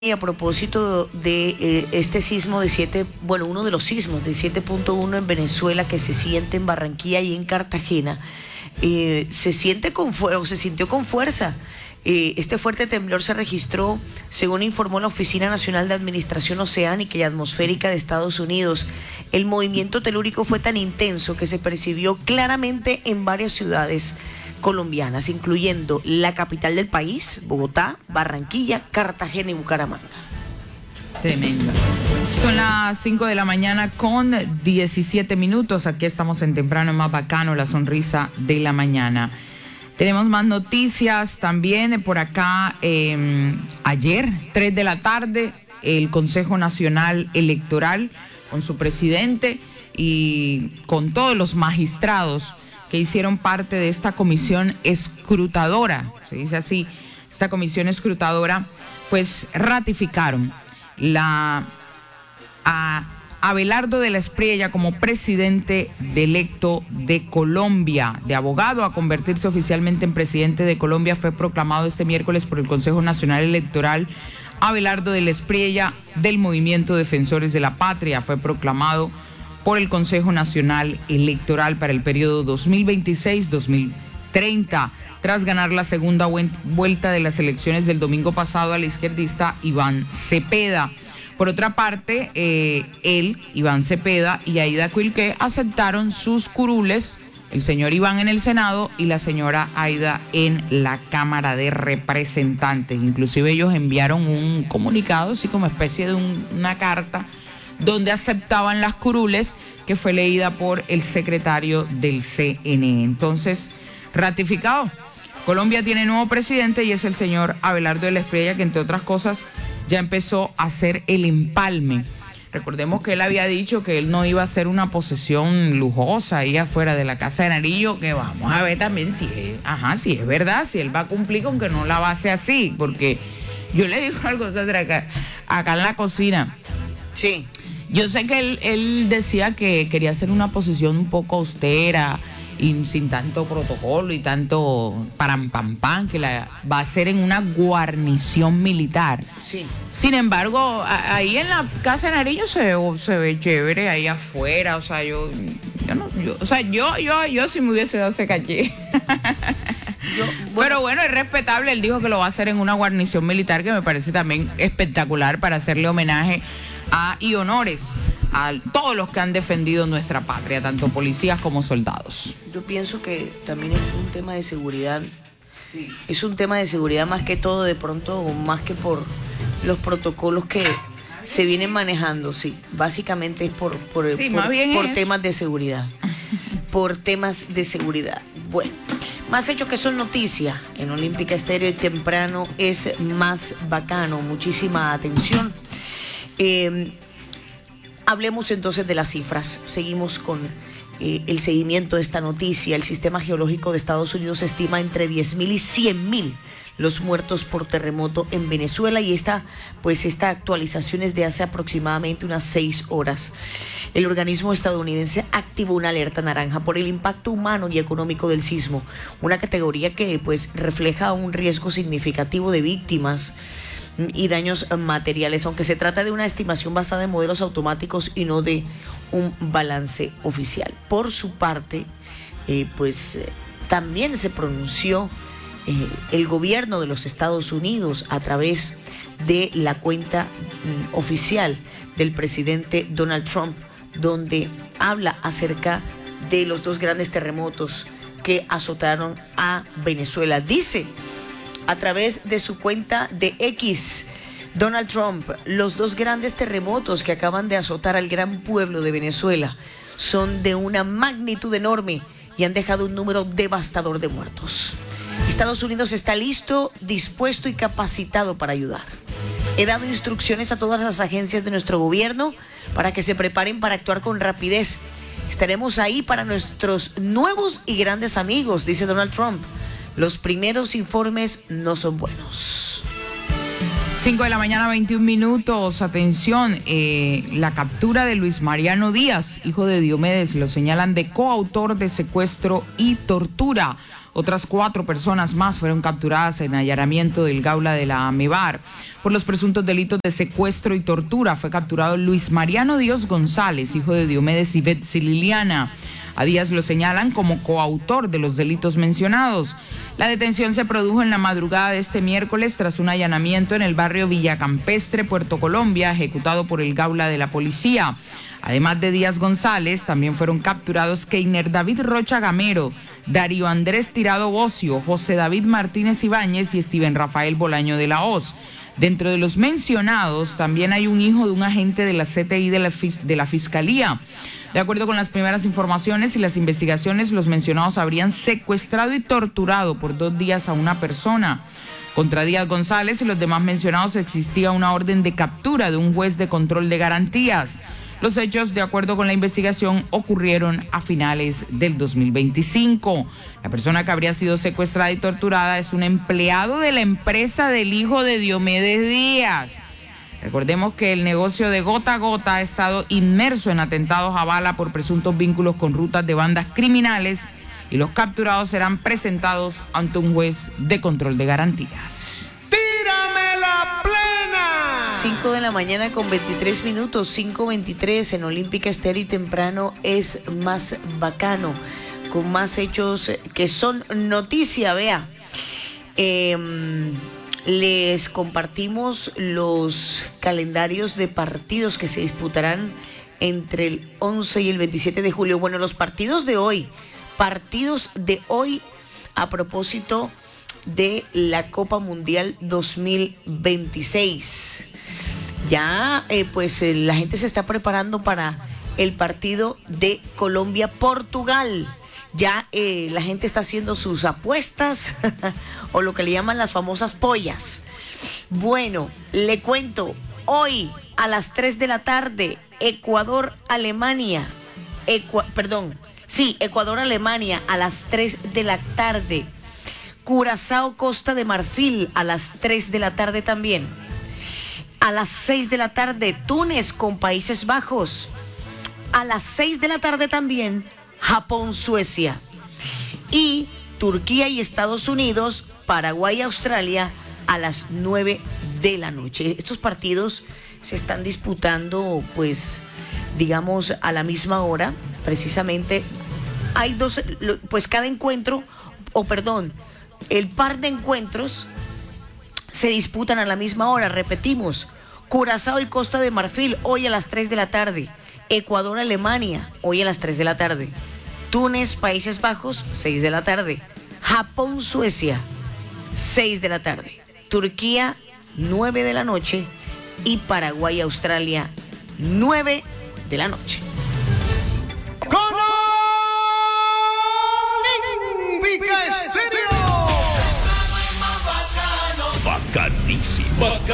Y a propósito de este sismo de uno de los sismos de 7.1 en Venezuela que se siente en Barranquilla y en Cartagena, se sintió con fuerza. Este fuerte temblor se registró, según informó la Oficina Nacional de Administración Oceánica y Atmosférica de Estados Unidos. El movimiento telúrico fue tan intenso que se percibió claramente en varias ciudades colombianas, incluyendo la capital del país, Bogotá, Barranquilla, Cartagena y Bucaramanga. Tremendo. Son las 5 de la mañana con 17 minutos. Aquí estamos en Temprano Más Bacano, la sonrisa de la mañana. Tenemos más noticias también por acá. Ayer, 3 de la tarde, el Consejo Nacional Electoral, con su presidente y con todos los magistrados que hicieron parte de esta comisión escrutadora, se dice así, esta comisión escrutadora, pues ratificaron a Abelardo de la Espriella como presidente electo de Colombia. De abogado a convertirse oficialmente en presidente de Colombia, fue proclamado este miércoles por el Consejo Nacional Electoral. Abelardo de la Espriella, del Movimiento Defensores de la Patria, fue proclamado por el Consejo Nacional Electoral para el periodo 2026-2030, tras ganar la segunda vuelta de las elecciones del domingo pasado al izquierdista Iván Cepeda. Por otra parte, Iván Cepeda y Aida Quilqué aceptaron sus curules, el señor Iván en el Senado y la señora Aida en la Cámara de Representantes. Inclusive ellos enviaron un comunicado, así como especie de una carta, donde aceptaban las curules, que fue leída por el secretario del CNE. Entonces, ratificado. Colombia tiene nuevo presidente y es el señor Abelardo de la Espriella, que entre otras cosas ya empezó a hacer el empalme. Recordemos que él había dicho que él no iba a hacer una posesión lujosa ahí afuera de la Casa de Nariño, que vamos a ver también si es verdad, si él va a cumplir con que no la va a hacer así, porque yo le digo algo, Sandra, acá en la cocina. Sí. Yo sé que él decía que quería hacer una posición un poco austera y sin tanto protocolo y tanto pam, que la va a hacer en una guarnición militar. Sí. Sin embargo, ahí en la Casa de Nariño se ve chévere, ahí afuera, o sea, yo si me hubiese dado ese caché. Pero bueno, es respetable, él dijo que lo va a hacer en una guarnición militar, que me parece también espectacular, para hacerle homenaje y honores a todos los que han defendido nuestra patria, tanto policías como soldados. Yo pienso que también es un tema de seguridad. Sí. Es un tema de seguridad más que todo, de pronto, o más que por los protocolos que se vienen manejando, sí. Básicamente es por temas de seguridad. Por temas de seguridad. Bueno, más hechos que son noticias en Olímpica Estéreo y Temprano es Más Bacano. Muchísima atención. Hablemos entonces de las cifras. Seguimos con el seguimiento de esta noticia. El Sistema Geológico de Estados Unidos estima entre 10.000 y 100.000 los muertos por terremoto en Venezuela, y esta actualización es de hace aproximadamente unas 6 horas. El organismo estadounidense activó una alerta naranja por el impacto humano y económico del sismo, una categoría que refleja un riesgo significativo de víctimas y daños materiales, aunque se trata de una estimación basada en modelos automáticos y no de un balance oficial. Por su parte, también se pronunció el gobierno de los Estados Unidos a través de la cuenta oficial del presidente Donald Trump, donde habla acerca de los 2 grandes terremotos que azotaron a Venezuela. Dice a través de su cuenta de X, Donald Trump: los 2 grandes terremotos que acaban de azotar al gran pueblo de Venezuela son de una magnitud enorme y han dejado un número devastador de muertos. Estados Unidos está listo, dispuesto y capacitado para ayudar. He dado instrucciones a todas las agencias de nuestro gobierno para que se preparen para actuar con rapidez. Estaremos ahí para nuestros nuevos y grandes amigos, dice Donald Trump. Los primeros informes no son buenos. 5 de la mañana, 21 minutos. Atención, la captura de Luis Mariano Díaz, hijo de Diomedes, lo señalan de coautor de secuestro y tortura. Otras 4 personas más fueron capturadas en allanamiento del Gaula de la Amebar. Por los presuntos delitos de secuestro y tortura fue capturado Luis Mariano Díaz González, hijo de Diomedes y Betsy Liliana. A Díaz lo señalan como coautor de los delitos mencionados. La detención se produjo en la madrugada de este miércoles tras un allanamiento en el barrio Villacampestre, Puerto Colombia, ejecutado por el Gaula de la Policía. Además de Díaz González, también fueron capturados Keiner David Rocha Gamero, Darío Andrés Tirado Bocio, José David Martínez Ibáñez y Steven Rafael Bolaño de la Hoz. Dentro de los mencionados, también hay un hijo de un agente de la CTI de la Fiscalía. De acuerdo con las primeras informaciones y las investigaciones, los mencionados habrían secuestrado y torturado por 2 días a una persona. Contra Díaz González y los demás mencionados existía una orden de captura de un juez de control de garantías. Los hechos, de acuerdo con la investigación, ocurrieron a finales del 2025. La persona que habría sido secuestrada y torturada es un empleado de la empresa del hijo de Diomedes Díaz. Recordemos que el negocio de Gota a Gota ha estado inmerso en atentados a bala por presuntos vínculos con rutas de bandas criminales y los capturados serán presentados ante un juez de control de garantías. ¡Tírame la plena! 5 de la mañana con 23 minutos, 5:23 en Olímpica Estéreo y temprano es más bacano, con más hechos que son noticia, vea. Les compartimos los calendarios de partidos que se disputarán entre el 11 y el 27 de julio. Bueno, los partidos de hoy a propósito de la Copa Mundial 2026. Ya la gente se está preparando para el partido de Colombia-Portugal. Ya la gente está haciendo sus apuestas o lo que le llaman las famosas pollas. Bueno, le cuento, hoy a las 3 de la tarde, Ecuador-Alemania. Ecuador-Alemania a las 3 de la tarde. Curazao-Costa de Marfil a las 3 de la tarde también. A las 6 de la tarde, Túnez con Países Bajos. A las 6 de la tarde también, Japón-Suecia. Y Turquía y Estados Unidos, Paraguay-Australia a las 9 de la noche. Estos partidos se están disputando, digamos, a la misma hora. Precisamente hay cada encuentro, el par de encuentros se disputan a la misma hora. Repetimos, Curazao y Costa de Marfil hoy a las 3 de la tarde. Ecuador-Alemania hoy a las 3 de la tarde. Túnez, Países Bajos, 6 de la tarde. Japón-Suecia, 6 de la tarde. Turquía, 9 de la noche. Y Paraguay-Australia, 9 de la noche. ¡Con Olímpica Estéreo! Bacanísimo.